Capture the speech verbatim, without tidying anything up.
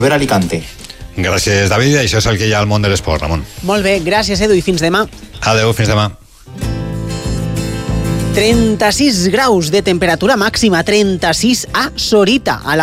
Ver Alicante. Gràcies, David. Això és el que hi ha al món de l'esport, Ramon. Molt bé, gràcies, Edu, i fins demà. Adeu, fins demà. trenta-sis graus de temperatura màxima, trenta-sis a Sorita, a la